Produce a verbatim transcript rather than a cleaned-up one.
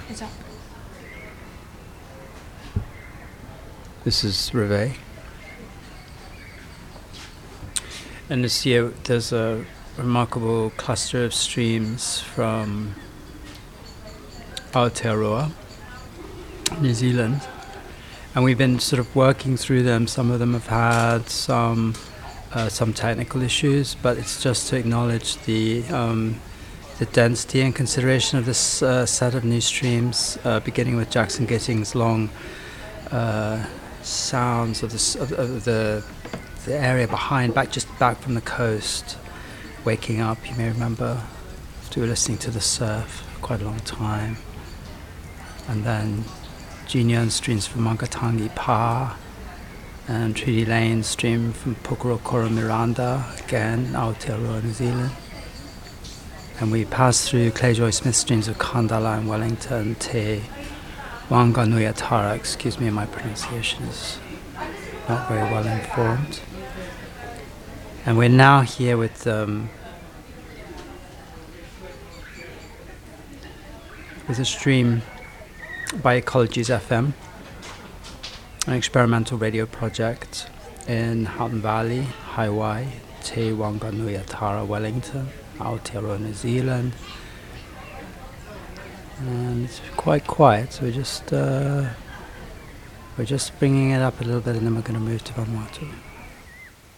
is up. This is Reveille. And this year there's a remarkable cluster of streams from Aotearoa, New Zealand. And we've been sort of working through them. Some of them have had some uh, some technical issues, but it's just to acknowledge the um, the density and consideration of this uh, set of new streams, uh, beginning with Jackson Gitting's long uh, sounds of, this, of, of the the area behind, back just back from the coast, waking up. You may remember we were listening to the surf for quite a long time, and then Genian streams from Mangatangi Pa, and Treaty Lane stream from Pukurokoro Miranda, again Aotearoa, New Zealand. And we passed through Clayjoy Smith streams of Kandala and Wellington, Te Wanganuyatara. Excuse me, my pronunciation is not very well informed. And we're now here with um, with a stream by Ecologies F M, an experimental radio project in Houghton Valley, Hawaii, Te Wanganuyatara, Wellington, Aotearoa, New Zealand. And it's quite quiet, so we're just uh, we're just bringing it up a little bit, and then we're going to move to Vanuatu.